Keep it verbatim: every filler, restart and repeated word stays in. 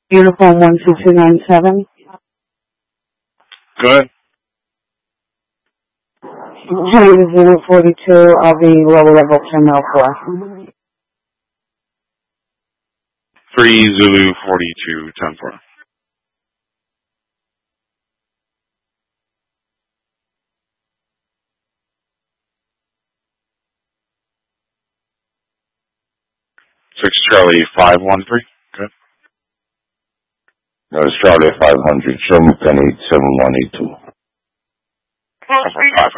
Uniform one two two nine seven. Good. Honey Zulu forty-two, I'll be lower level terminal four. three Zulu forty-two, ten four. six Charlie five one three. Good. No, it's Charlie five hundred. Show me ten eight seven one eight two. five